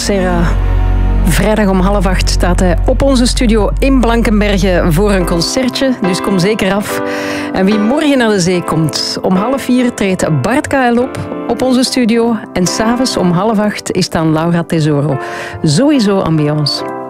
Serra. Vrijdag om 7:30 staat hij op onze studio in Blankenberge voor een concertje. Dus kom zeker af. En wie morgen naar de zee komt, om 7:30 treedt Bart KL op onze studio. En s'avonds om 7:30 is dan Laura Tesoro. Sowieso ambiance.